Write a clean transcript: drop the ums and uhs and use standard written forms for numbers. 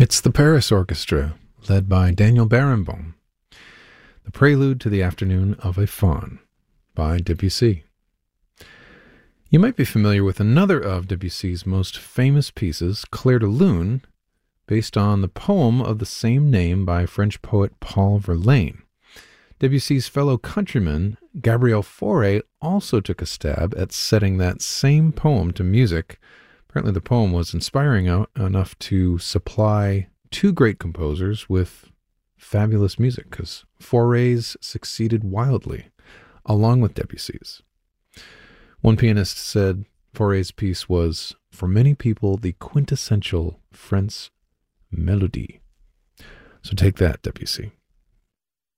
It's the Paris Orchestra, led by Daniel Barenboim. The Prelude to the Afternoon of a Faun by Debussy. You might be familiar with another of Debussy's most famous pieces, Clair de Lune, based on the poem of the same name by French poet Paul Verlaine. Debussy's fellow countryman, Gabriel Fauré, also took a stab at setting that same poem to music. Apparently the poem was inspiring enough to supply two great composers with fabulous music, because Fauré's succeeded wildly, along with Debussy's. One pianist said Fauré's piece was, for many people, the quintessential French melody. So take that, Debussy.